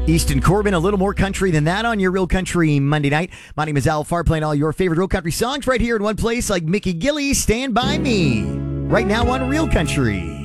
Easton Corbin, a little more country than that on your Real Country Monday night. My name is Al Farr, playing all your favorite Real Country songs right here in one place, like Mickey Gilley, Stand By Me, right now on Real Country.